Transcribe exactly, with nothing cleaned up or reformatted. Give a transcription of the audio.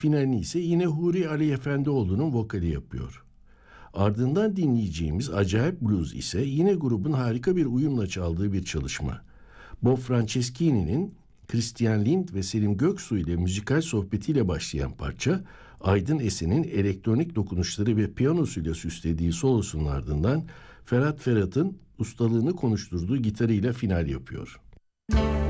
Finalini ise yine Huri Ali Efendioğlu'nun vokali yapıyor. Ardından dinleyeceğimiz Acayip Blues ise yine grubun harika bir uyumla çaldığı bir çalışma. Bob Franceschini'nin Christian Lind ve Selim Göksu ile müzikal sohbetiyle başlayan parça, Aydın Esen'in elektronik dokunuşları ve piyanosuyla süslediği solosunun ardından Ferhat Ferhat'ın ustalığını konuşturduğu gitarıyla final yapıyor.